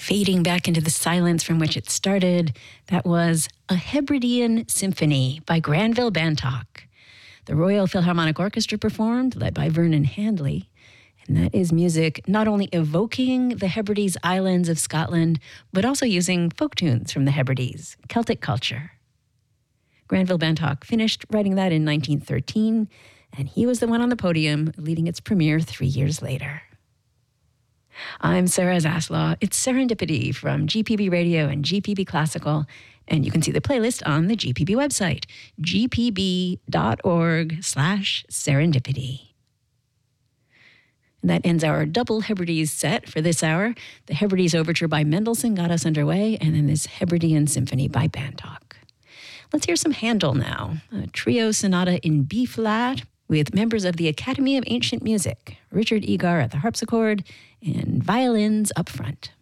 fading back into the silence from which it started, that was A Hebridean Symphony by Granville Bantock. The Royal Philharmonic Orchestra performed, led by Vernon Handley. And that is music not only evoking the Hebrides Islands of Scotland, but also using folk tunes from the Hebrides, Celtic culture. Granville Bantock finished writing that in 1913, and he was the one on the podium leading its premiere 3 years later. I'm Sarah Zaslaw. It's Serendipity from GPB Radio and GPB Classical, and you can see the playlist on the GPB website, gpb.org/serendipity. And that ends our double Hebrides set for this hour. The Hebrides Overture by Mendelssohn got us underway, and then this Hebridean Symphony by Bantock. Let's hear some Handel now, a trio sonata in B-flat with members of the Academy of Ancient Music, Richard Egar at the harpsichord and violins up front.